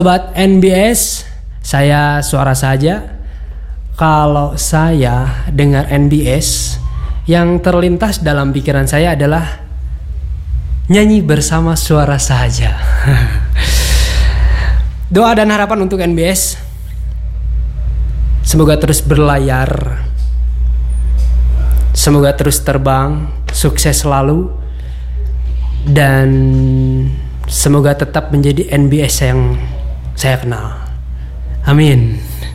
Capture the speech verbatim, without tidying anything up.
Sobat N B S, saya Suara Saja. Kalau saya dengar N B S, yang terlintas dalam pikiran saya adalah nyanyi bersama Suara Saja. Doa dan harapan untuk N B S, semoga terus berlayar, semoga terus terbang, sukses selalu, dan semoga tetap menjadi N B S yang saya kenal. Amin.